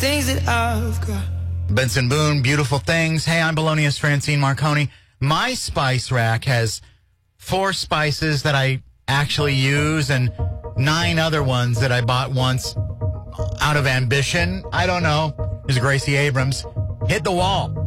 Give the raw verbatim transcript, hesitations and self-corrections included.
things that I've got. Benson Boone, Beautiful Things. Hey, I'm Bologna's Francine Marconi. My spice rack has four spices that I actually use and nine other ones that I bought once out of ambition. I don't know. Here's Gracie Abrams. Hit the wall.